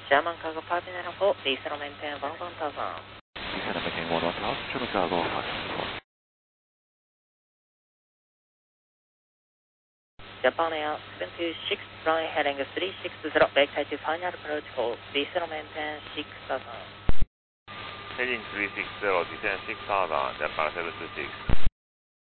German Cargo 594, diesel maintain 11,000. Diesel maintain 11,000, German Cargo 594. Japan Air 726, runway heading 360, back to final approach for diesel maintain 6,000. Heading 360, descend 6,000, Japan 726.